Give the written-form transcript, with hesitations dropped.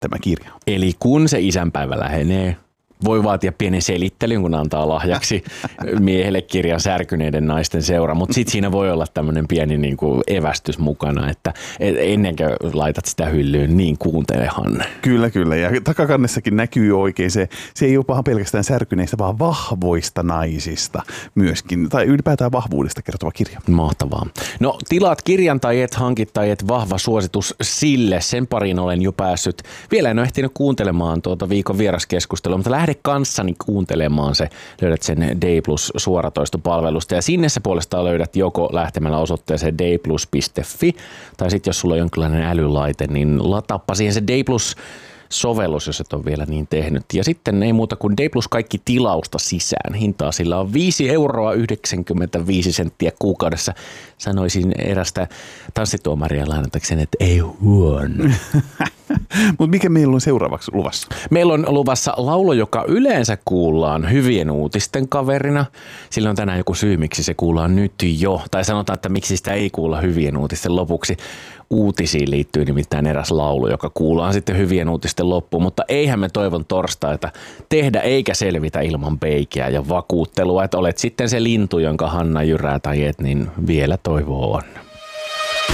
tämä kirja. Eli kun se isänpäivä lähenee, voi vaatia pienen selittelyn, kun antaa lahjaksi miehelle kirjan Särkyneiden naisten seura, mutta sitten siinä voi olla tämmöinen pieni niin kuin evästys mukana, että ennen kuin laitat sitä hyllyyn, niin kuuntele Hanne. Kyllä. Ja takakannessakin näkyy oikein se ei ole pelkästään särkyneistä, vaan vahvoista naisista myöskin, tai ylipäätään vahvuudesta kertova kirja. Mahtavaa. No tilaat kirjan tai et hankit tai et, vahva suositus sille. Sen pariin olen jo päässyt. Vielä en ole ehtinyt kuuntelemaan tuota viikon vieraskeskustelua, mutta lähde kanssani kuuntelemaan se. Löydät sen Day Plus suoratoistopalvelusta ja sinne sä puolestaan löydät joko lähtemällä osoitteeseen dayplus.fi tai sitten jos sulla on jonkinlainen älylaite, niin lataappa siihen se Day Plus sovellus, jos et ole vielä niin tehnyt. Ja sitten ei muuta kuin Day Plus kaikki tilausta sisään. Hintaa sillä on 5,95 € kuukaudessa. Sanoisin erästä tanssituomaria lainatakseni, että ei huono. Mutta mikä meillä on seuraavaksi luvassa? Meillä on luvassa laulu, joka yleensä kuullaan hyvien uutisten kaverina. Sillä on tänään joku syy, miksi se kuullaan nyt jo. Tai sanotaan, että miksi sitä ei kuulla hyvien uutisten lopuksi. Uutisiin liittyy nimittäin eräs laulu, joka kuullaan sitten hyvien uutisten loppuun. Mutta eihän me toivon torstaita tehdä eikä selvitä ilman peikiä ja vakuuttelua. Että olet sitten se lintu, jonka Hanna jyrää tai et, niin vielä toivo on.